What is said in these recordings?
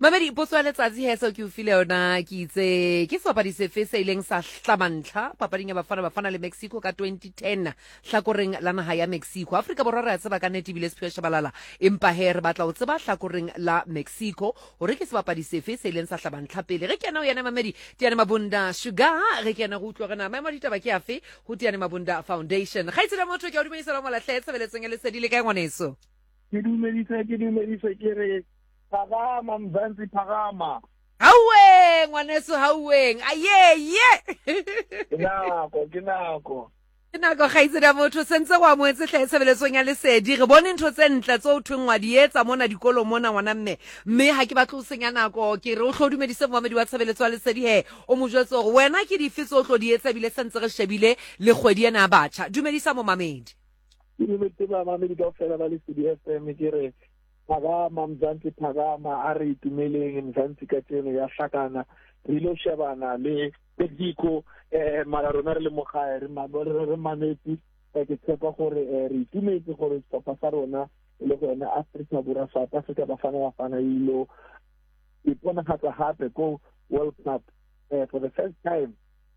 Mamedi potso ya letsatsi he so ke o file yona ke itse ke sebapadi sefe se ileng sa hlamantlha papading ya Bafana le Mexico ka 2010 hlakoreng la naha ya Mexico. Afrika Borwa re a tseba ka nnete ebile Siphiwe Shabalala, empa he re batla ho tseba hlakoreng la Mexico hore ke sebapadi sefe se ileng sa hlamantlha pele. Re kena ho yena Mamedi Teane Mabunda Sugar, re kena go utlwa rena maemo ditaba ke afe ho Teane Mabunda Foundation. Ga itsela motho ke a dumedisa la molahle tsebeletsong ya Lesedi le kae ngwaneso? Ke dumedisa ke re Phakama Mzansi Phakama. Hauwe ngwaneso hauweng aye Ke nako. Ke nako ga itse da motho sentse go amoetse tlhaetsebeletsong ya Lesedi. Re bone ntho tse ntle tse o thweng wa di etsa mona dikolo mona ngwana mme ha ke batla o senya nako ke re o hlodumedise Mohamedi wa tshebeletso ya Lesedi he o mo jwetse gore wena ke dife tse o tlo di etsa bile sentse re shebile le kgwedi ena ya batjha. Dumedisa mo Mamedi. Ke dumedise ba Mamedi ka ofela ba Lesedi FM ke re Phakama Mzansi Phakama a re itumeleng Mzansi ka tseno ya hlakana re lo shebana le Mexico mara rona re le mogae re mametse ke tshepa gore re itumetse gore setlhopha sa rona le go yona Afrika Borwa South Africa Bafana ilo iponagatsa gape ko World Cup for the first time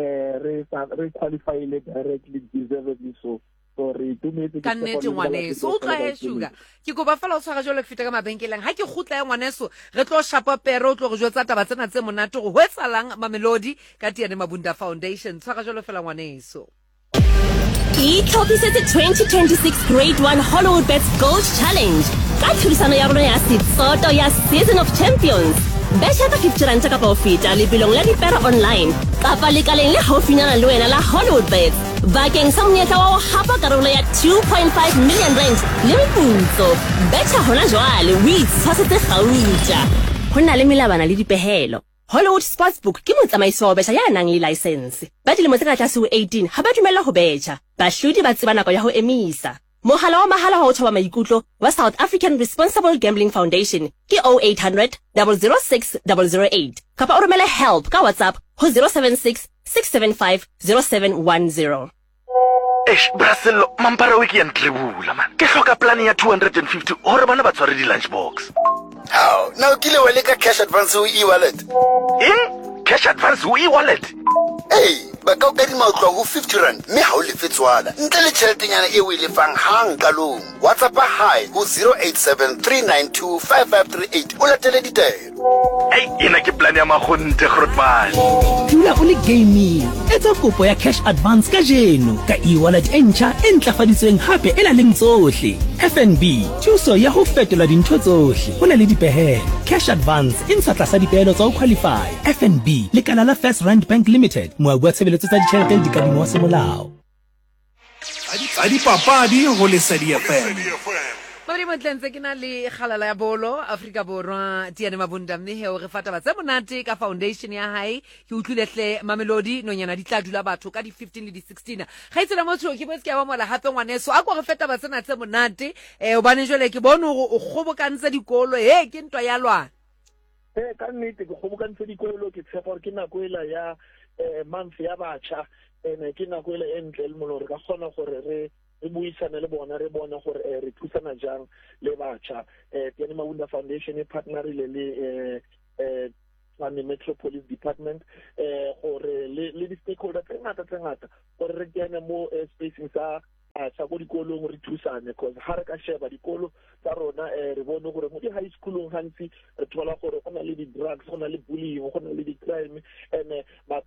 re qualified directly deservedly so re itumetse ka nnete ngwaneso o tla he Sugar ke go ba fela o tshwara jole ke feta ka mabenkeleng ha ke khutla ya ngwaneso re tlo shapa pero o tlo go jwetsa taba tsena tse monate go hwetsalang Mamelodi ka Teane Mabunda Foundation. Tshwara jole fela ngwaneso. Itlhopisetse 2026 Grade 1 Hollywood Bets Gold Challenge ka thurisano ya rona ya Setsoto ya Season of Champions. Betcha ka 50 rand ka pa ofita lebelong la dipera online kapa lekaleng le haufinyana le wena la Hollywood Bets bakeng sa monyetla wa ho hapa karolo ya 2.5 million rand le meputso. Betcha hona jwale o itshwasetse gauta ho na le melabana le dipehelo. Hollywood Sportsbook ke motsamaiso wa betjha ya nang le license. Ba dilemo tse ka tlase ho 18 ha ba dumella ho betjha. Bahlodi ba tseba nako ya ho emisa. Mohala wa mahala wa ho thoba maikutlo wa South African Responsible Gambling Foundation ke 0800 006 008 kapa o romele help ka WhatsApp ho 076 675 0710. Braselo, mampara wiki yantribula man. Ke hloka plan ya 250 hore bana ba tshware di lunch box. How? Now kile wa leka cash advance ho e-wallet. Cash advance ho e-wallet. Hey, ba ka o kadima ho tloha ho 50 rand mme ha o lefe tswala ntle le tjheletenyana e o e lefang hang kalong. WhatsApp hi ho 0873925538 o latele ditaelo. Ena ke plan ya magonte Grootman. Dula o le gaming etsa kopo ya cash advance ka jeno ka e-wallet e ntjha e ntlafaditsweng hape e la leng tsohle. FNB thuso ya ho fetola dintho tsohle ho na le dipehelo. Cash advance e ntsha tlasa dipehelo tsa ho qualify. FNB lekala la First Rand Bank Limited moabi wa tshebeletso tsa ditjhelete le dikadimo wa semolao. A dipapadi ho Lesedi FM. Mari motlentse ke na le kgalala ya bolo Afrika Borwa Teane Mabunda mme he o re fata ba tse monate ka foundation ya hae ke utlwilehle Mamelodi nonyana di tla dula batho ka di 15 le di 16 ga itsela motho ke botse ke ba mola hape ngwaneso a go re feta ba tsena tse monate o bane jole ke bone o gobokantse dikolo ke ntwa ya lwana ka nnete ke gobokantse dikolo ke tshepa gore ke nako ela ya month ya batjha ke nako ela e ntle le molore ka gona gore re buisana le bona re bona gore re thusana jang le batjha. Teane Mabunda Foundation e partnerile le Tshwane Metropolis Department gore le di-stakeholder tse ngata gore re kene mo spacing sa go dikolong re thusane because ha re ka sheba dikolo tsa rona re bone gore mo di-high schoolong gantsi re thola gore go na le di-drugs go na le bullying go na le di-crime and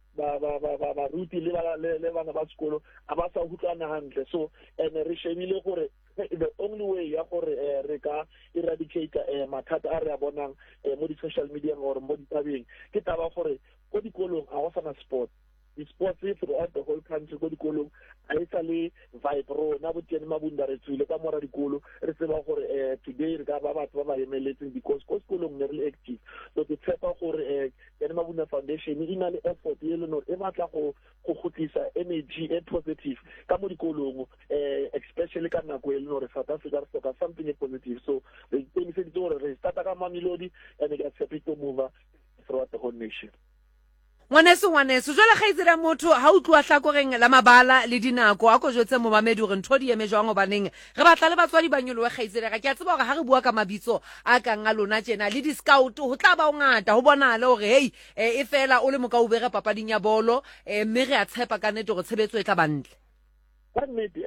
baruti le bana ba sekolo a ba sa utlwana hantle so re shebile gore the only way ya gore re ka eradicate mathata a re a bonang mo di-social media or mo ditabeng ke taba gore ko dikolong a go sana sport di-sports throughout the whole country ko dikolong a e sa le vibe rona bo Teane Mabunda re tswile ka mora dikolo re tseba gore today re ka ba batho ba ba emeletseng because ko sekolong ne re le active so ke tshepa gore Teane Mabunda Foundation e na le effort e le no e batla go gotlisa energy e positive ka mo dikolong especially ka nako e le no re South Africa re hloka something positive so re itsemiseditse gore re starta ka Mamelodi and get happy to move throughout the whole nation. ngwaneso jwale kgaitsedi motho ha o tloa hlakoreng la mabala le dinako a ko jwetse momamedi gore ntho di eme jwang gobaneng re batla le batswadi ba nyolowe kgaitsedi ga ke a tseba gore ha re bua ka mabitso a kang a lona tjena le di-scout ho tla ba o ngata ho bonale gore hei e fela o le mokaubere papading ya bolo mme re a tshepa ka nnete gore tshebetso e tla bantle ka nnete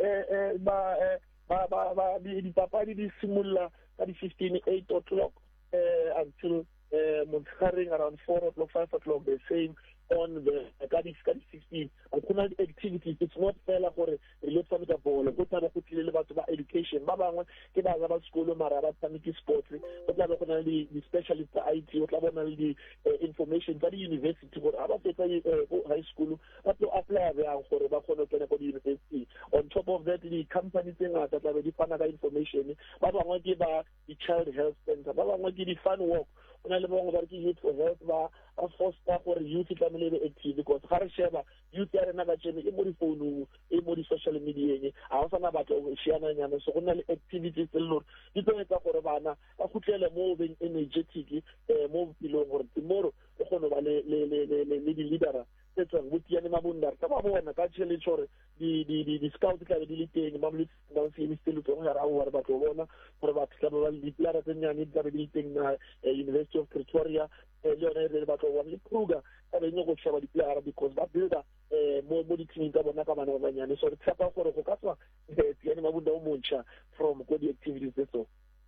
dipapadi di simolola ka di-15 8 o'clock until motshegareng around 4 o'clock 5 o'clock the same on the 16 akuna activities it's not fair gore re lo tshameka bolo go tla go tlile le batho ba education ba bangwe ke ba ba sekolo mara ba tshameka sports go tla go na le specialist IT o tla bona le information tsa di university gore aba fetsa high school ba tlo apply ba gore ba kgone go tsena go di university on top of that the companies tse ngata tla be di fana ka information ba bangwe ke ba di child health center ba bangwe ke di fun walk ona le bangwe ba ke youth for health ba foster gore youth tlamele be active because ga re sheba youth ya rena ka tsene e mo di phone e mo di social media a o sana batho go shiana nyana so go na le activities tse lore di tlo etsa gore bana ba khutlele mo being energetic mo bilong gore tomorrow go gone ba le di leader tse tsang botiane mabunda ka ba bona ka tshele tsore di scout ka di le teng ba mo le se mi stelo go ya ra o ba tlo bona gore ba tla ba di player tse nyane di ka di teng na University of Pretoria le yone re ba tlo le Kruger ka be go sheba di player because ba builder mo di team tsa bona ka bana ba banyane so re tsapa gore go ka tswa tiane mabunda o montsha from go di activities tso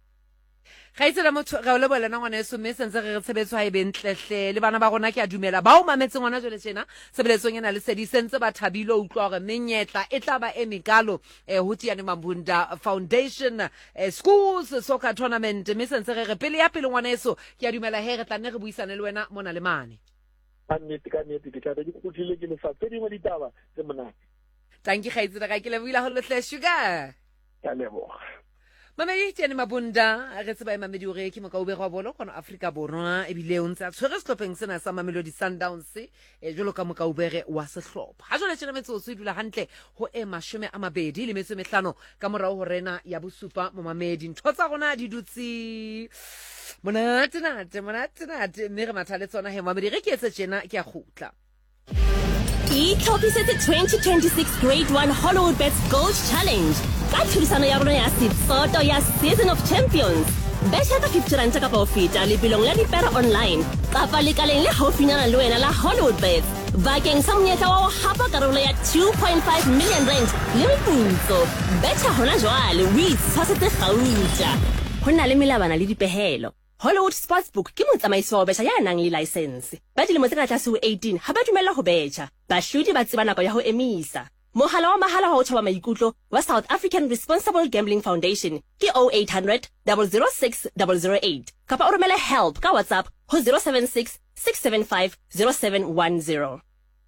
ga itse la motho ga o le bolena ngwana eso mme sentse re tshebetso ha e bentlehle le bana ba rona ke a dumela ba o mametse ngwana jole tjena sebeletsong ena le sedi sentse ba thabile o utlwa gore menyetla e tla ba emikalo ho tiane mabunda foundation schools soccer tournament mme sentse re pele ya pele ngwana eso ke a dumela he re tla nne re buisane le wena mona le mane ka nnete ke tla di go tlile ke le fa tse dingwe ditaba tse monate tanki ga itse ga ke le buila ho le sugar ka leboga mamedi tiane mabunda re tseba mamedi ore ke mokaubere wa bolo gona Afrika Borwa ebile o ntse a tshwere sehlopheng sena sa Mamelodi Sundowns jwalo ka mokaubere wa sehlopha ha jwale tjena metso o dula hantle ho e 25 ka morao ho rena ya bosupa mo mamedi ntho tsa rona di dutse monate mme re mathale tsona he mamedi re ke etse tjena ke a khutla Itlhopisetse 2026 Grade 1 Hollywood Bets Gold Challenge ka thurisano ya rona ya Sitsoto ya Season of Champions. Besha ka 50 rand ka pa ofita lebilong la dipera online kapa lekaleng le haufinyana le wena la Hollywood Bets bakeng sa monyetla wa ho hapa karolo ya 2.5 million rand le meputso. Besha hona jwale o itshwasetse gauta ho na le melabana le dipehelo. Hollywood Sportsbook ke motsamaiso wa betjha ya nang le license. Ba dilemo tse ka tlase ho 18 ha ba dumella ho betjha. Bahlodi ba tseba nako ya ho emisa. Mohala wa mahala wa ho tshaba maikutlo wa South African Responsible Gambling Foundation ke 0800 006 008 kapa o romele help ka WhatsApp ho 076 675 0710.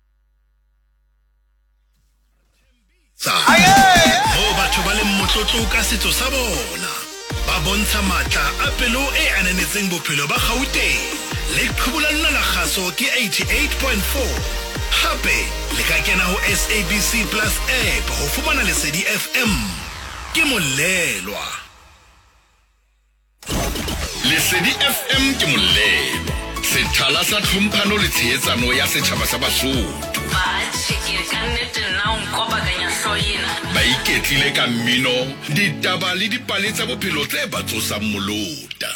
Ho batho ba le motlotlo ka setso sa bona ba bontsha matla a pelo e ananetseng bophelo ba Gauteng le qhubula lona la kgaso ke 88.4 hape le ka kena ho SABC Plus app ho fumana Lesedi FM ke molelwa Lesedi FM ke molelwa sethala sa tlhomphano le tshehetsano ya setjhaba sa Basotho ba iketlile ka mmino ditaba le dipale tsa bophelo tse ba tsosang molota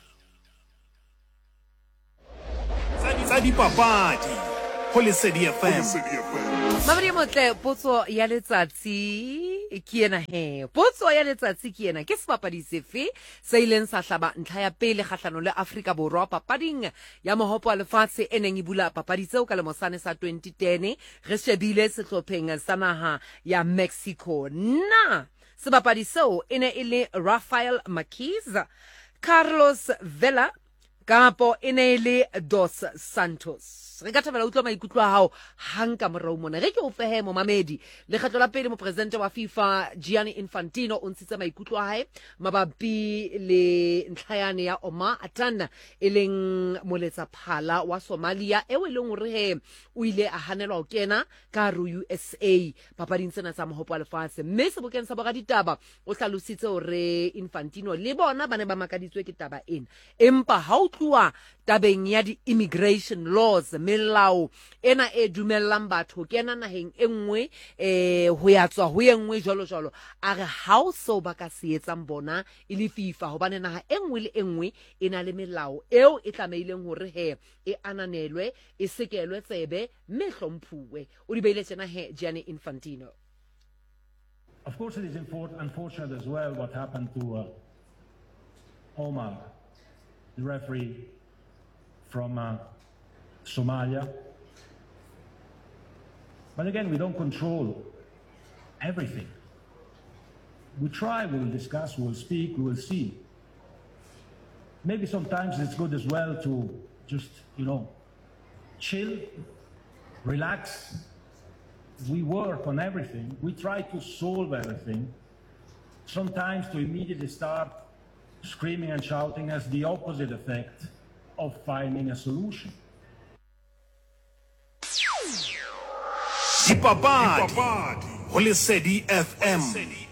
tsa dipapadi ho Lesedi FM Mamadi motle potso ya letsatsi ke ena he potso ya letsatsi ke ena ke sebapadi sefe se ileng sa hlaba ntlha ya pele kgahlano le Afrika Borwa papading ya mohopo wa lefatshe e neng e bula papadi tseo ka lemosane sa 2010 re shebile sehlopheng sa naha ya Mexico na sebapadi seo ene e le Rafael Marquez, Carlos Vela kapo ene le Dos Santos. Re ka thabela utlwa maikutlo a hao hanka morao mona re ke o fehe mo mamedi le kgetlo la pele mo president wa FIFA Gianni Infantino o ntshitse maikutlo a hae mabapi le ntlhayane ya Omar Atan eleng moletsa phala wa Somalia e leng hore he o ile a hanelwa ho kena ka USA papading tsena tsa mohopo wa lefatshe mme sebokeng sa boga ditaba o hlalositse hore Infantino le bona ba ne ba makaditswe ke taba ena empa ha o tluwa tabeng ya di immigration laws mme melao ena e dumellang batho ke ena naheng e nngwe ho ya tswa ho e nngwe jalo a re ha o so ba ka se etsang bona e le FIFA hobane naha e nngwe le e nngwe e na le melao eo e tlameileng hore he e ananelwe e sekelwe tsebe mme hlomphuwe o di beile tsena he Gianni Infantino. Of course, it is unfortunate as well what happened to Omar, the referee from Somalia. But again, we don't control everything. We try, we'll discuss, we'll speak, we will see. Maybe sometimes it's good as well to just, chill, relax. We work on everything. We try to solve everything. Sometimes to immediately start screaming and shouting has the opposite effect of finding a solution. Dipapadi, Holy Sedi FM.